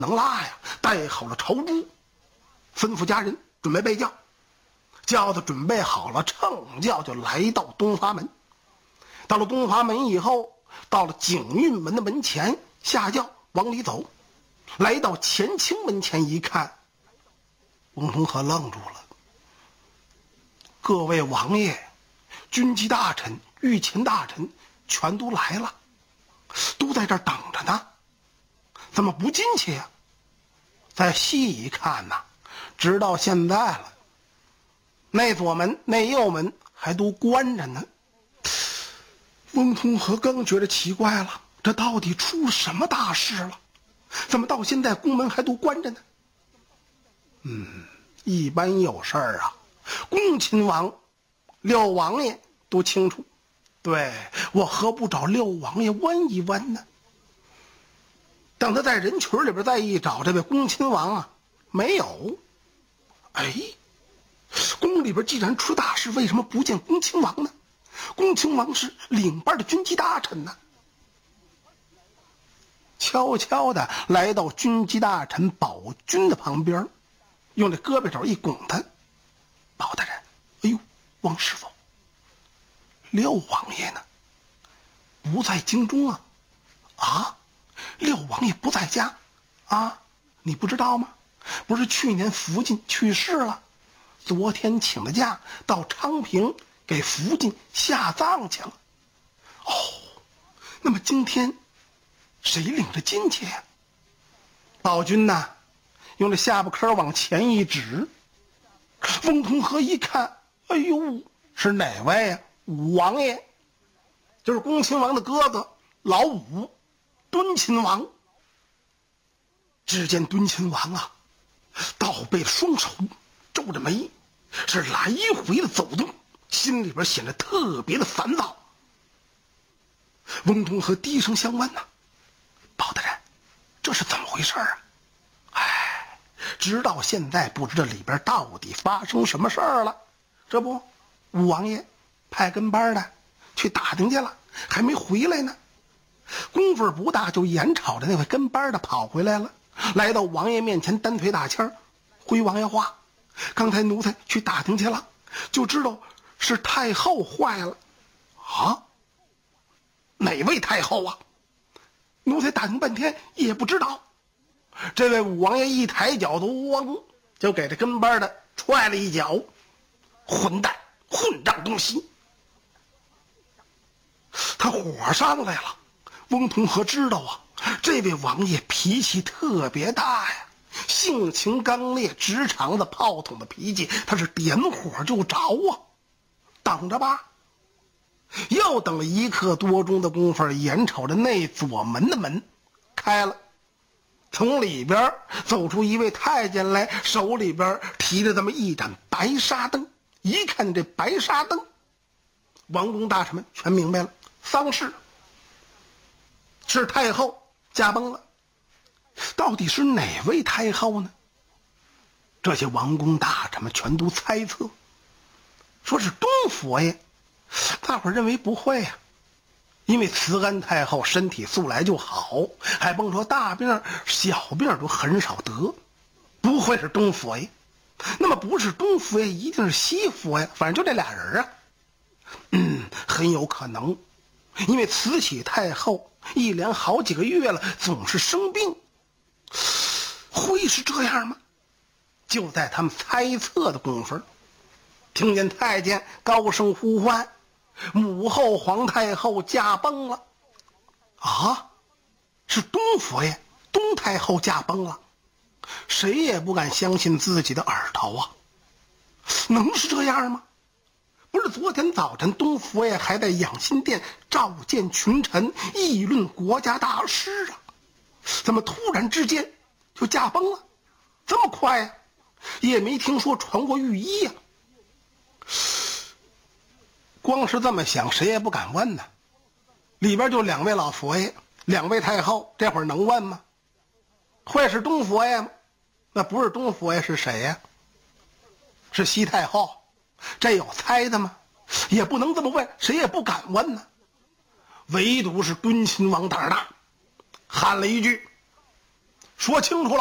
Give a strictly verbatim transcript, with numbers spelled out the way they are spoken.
能拉呀，带好了朝珠，吩咐家人准备备轿。轿子准备好了，乘轿就来到东华门。到了东华门以后，到了景运门的门前，下轿往里走。来到乾清门前一看，翁同龢愣住了。各位王爷、军机大臣、御前大臣全都来了，都在这儿等着呢，怎么不进去呀？再细一看呐、啊，直到现在了，那左门那右门还都关着呢。翁同龢更觉得奇怪了，这到底出什么大事了？怎么到现在宫门还都关着呢？嗯，一般有事儿啊，恭亲王、六王爷都清楚。对，我何不找六王爷问一问呢？等他在人群里边再一找，这位恭亲王啊，没有。哎，宫里边既然出大事，为什么不见恭亲王呢？恭亲王是领班的军机大臣呢。悄悄地来到军机大臣宝军的旁边，用这胳膊肘一拱他。宝大人，哎呦，王师傅，六王爷呢？不在京中啊？啊，六王爷不在家啊？你不知道吗？不是去年福晋去世了，昨天请的假到昌平给福晋下葬去了。哦，那么今天谁领着进去呀？宝军呐，用这下巴颏往前一指。翁同龢一看，哎呦，是哪位呀？武王爷，就是恭亲王的哥哥老武，敦亲王。只见敦亲王啊，倒背着双手，皱着眉，是来回的走动，心里边显得特别的烦躁。翁同龢低声相问呐、啊：“宝大人，这是怎么回事啊？”哎，直到现在不知这里边到底发生什么事儿了。这不，武王爷派跟班的去打听去了，还没回来呢。功夫不大，就眼瞅着那位跟班的跑回来了，来到王爷面前，单腿打签儿，回王爷话：“刚才奴才去打听去了，就知道是太后坏了。”啊？哪位太后啊？奴才打听半天也不知道。这位武王爷一抬脚，咣就给这跟班的踹了一脚。混蛋，混账东西！他火上来了。翁同龢知道啊，这位王爷脾气特别大呀，性情刚烈，直肠子炮筒的脾气，他是点火就着啊。等着吧。又等了一刻多钟的功夫，眼瞅着那左门的门开了，从里边走出一位太监来，手里边提着这么一盏白纱灯。一看这白纱灯，王公大臣们全明白了，丧事是太后驾崩了。到底是哪位太后呢？这些王公大臣们全都猜测，说是东佛爷。大伙儿认为不会啊，因为慈安太后身体素来就好，还甭说大病小病都很少得，不会是东佛爷。那么不是东佛爷，一定是西佛爷，反正就这俩人啊。嗯，很有可能，因为慈禧太后一连好几个月了，总是生病，会是这样吗？就在他们猜测的功夫，听见太监高声呼唤：“母后皇太后驾崩了！”啊，是东佛爷，东太后驾崩了。谁也不敢相信自己的耳朵啊，能是这样吗？不是昨天早晨东佛爷还在养心殿召见群臣，议论国家大事啊，怎么突然之间就驾崩了？这么快呀、啊？也没听说传过御医呀、啊。光是这么想，谁也不敢问呢。里边就两位老佛爷，两位太后，这会儿能问吗？会是东佛爷吗？那不是东佛爷是谁呀？是西太后。这有猜的吗？也不能这么问，谁也不敢问呢。唯独是敦亲王胆大，喊了一句：“ 说清楚了。